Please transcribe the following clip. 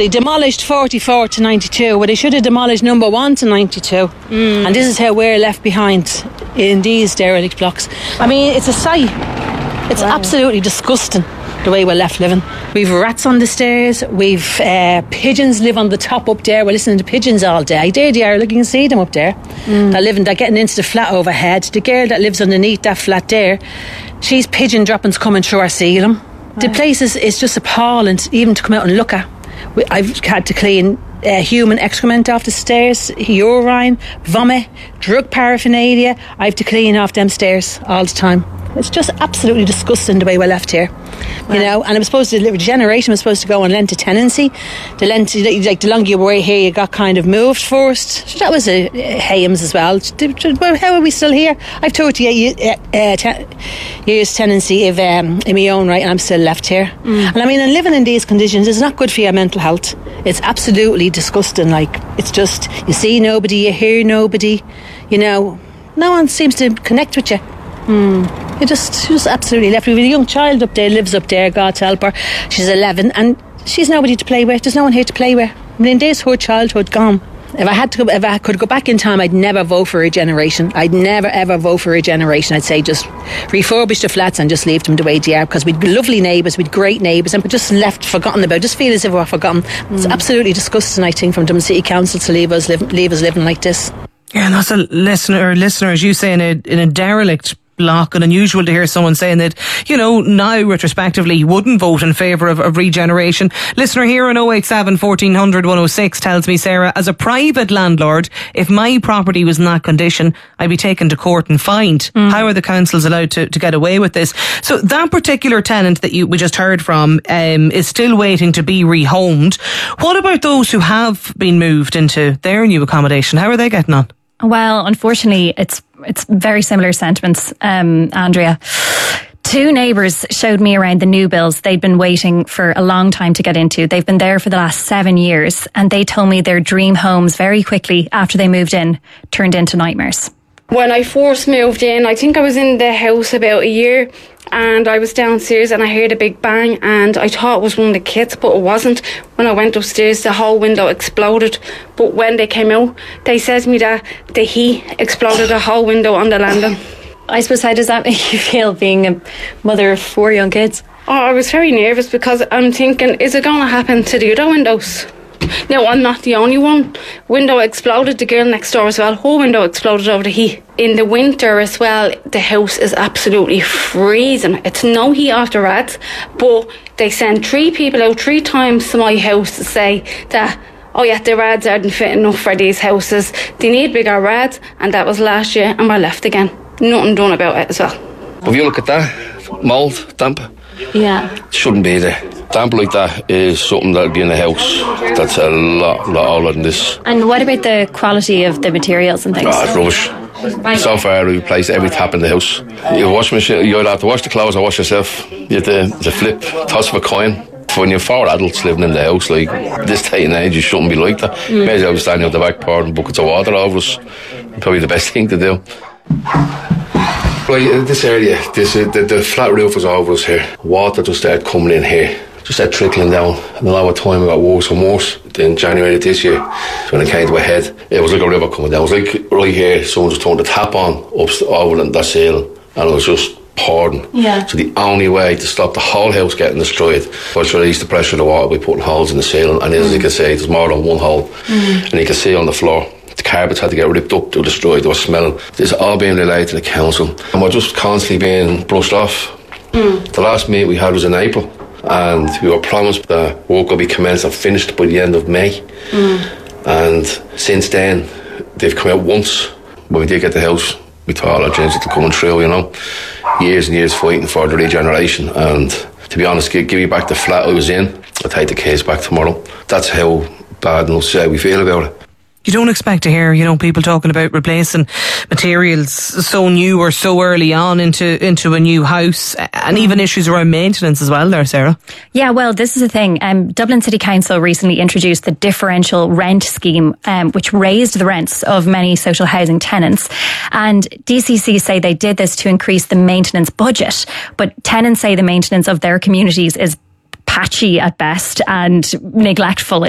They demolished 44 to 92, but they should have demolished number 1 to 92. And this is how we're left behind in these derelict blocks. I mean, it's a sight. It's absolutely disgusting the way we're left living. We've rats on the stairs. We've pigeons live on the top up there. We're listening to pigeons all day. There they are. Look, you can see them up there. They're getting into the flat overhead. The girl that lives underneath that flat there, she's pigeon droppings coming through our ceiling. The place is just appalling even to come out and look at. I've had to clean human excrement off the stairs, urine, vomit, drug paraphernalia. I have to clean off them stairs all the time. It's just absolutely disgusting the way we're left here, you know. And it was supposed to, the regeneration was supposed to go on lent to tenancy. The longer you were here, you got kind of moved first. So that was a Hayams as well. How are we still here? I've 38 years tenancy in my own right, and I'm still left here. And I mean, and living in these conditions is not good for your mental health. It's absolutely disgusting. Like, it's just, you see nobody, you hear nobody, you know. No one seems to connect with you. You're just absolutely left. We have a young child up there, lives up there, God help her. She's 11 and she's nobody to play with. There's no one here to play with. I mean, there's her childhood gone. If I could go back in time, I'd never vote for regeneration. I'd never ever vote for regeneration. I'd say just refurbish the flats and just leave them the way they are, because we'd lovely neighbours, we'd great neighbours, and we're just left forgotten about. Just feel as if we're forgotten. It's absolutely disgusting, I think, from Dublin City Council to leave us living like this. Yeah, and that's a listener, as you say, in a derelict block, and unusual to hear someone saying that, you know, now retrospectively he wouldn't vote in favour of regeneration. Listener here on 087 1400 106 tells me, Sarah, as a private landlord, if my property was in that condition, I'd be taken to court and fined. How are the councils allowed to get away with this? So that particular tenant that we just heard from is still waiting to be rehomed. What about those who have been moved into their new accommodation? How are they getting on? Well, unfortunately, it's very similar sentiments, Andrea. Two neighbours showed me around the new builds they'd been waiting for a long time to get into. They've been there for the last 7 years, and they told me their dream homes very quickly after they moved in turned into nightmares. When I first moved in, I think I was in the house about a year, and I was downstairs and I heard a big bang, and I thought it was one of the kids, but it wasn't. When I went upstairs, the whole window exploded. But when they came out, they said to me that the heat exploded the whole window on the landing. I suppose, how does that make you feel, being a mother of 4 young kids? Oh, I was very nervous, because I'm thinking, is it going to happen to the other windows? No, I'm not the only one. Window exploded, the girl next door as well. Her window exploded over the heat. In the winter as well, the house is absolutely freezing. It's no heat off the rads, but they send 3 people out 3 times to my house to say that, oh yeah, the rads aren't fit enough for these houses. They need bigger rads, and that was last year, and we're left again. Nothing done about it as well. If you look at that, mould, damp, Yeah. shouldn't be there. Damp like that is something that'll be in the house that's a lot older than this. And what about the quality of the materials and things? Oh, it's rubbish. So far, we replaced every tap in the house. Your washing machine, you either have to wash the clothes or wash yourself. You have to flip, toss of a coin. When you're 4 adults living in the house, like this day and age, you shouldn't be like that. May as well be standing out the back pouring buckets of water over us. Probably the best thing to do. Right, this area, the flat roof was over us here. Water just started coming in here. Just started trickling down. And a lot of time it got worse and worse. In January of this year, when it came to a head, it was like a river coming down. It was like right here, someone just turned the tap on up over the ceiling, and it was just pouring. Yeah. So the only way to stop the whole house getting destroyed was to release the pressure of the water by putting holes in the ceiling. And as you can see, there's more than one hole. And you can see on the floor, the carpets had to get ripped up, they were destroyed, they were smelling. This is all being relayed to the council, and we're just constantly being brushed off. The last meeting we had was in April, and we were promised that work will be commenced and finished by the end of May. And since then, they've come out once. When we did get the house, we thought our dreams were coming true, you know. Years and years fighting for the regeneration, and to be honest, give me back the flat I was in, I'll take the case back tomorrow. That's how bad and upset we feel about it. You don't expect to hear, you know, people talking about replacing materials so new or so early on into a new house, and even issues around maintenance as well there, Sarah. Yeah, well, this is the thing. Dublin City Council recently introduced the differential rent scheme, which raised the rents of many social housing tenants. And DCC say they did this to increase the maintenance budget, but tenants say the maintenance of their communities is patchy at best and neglectful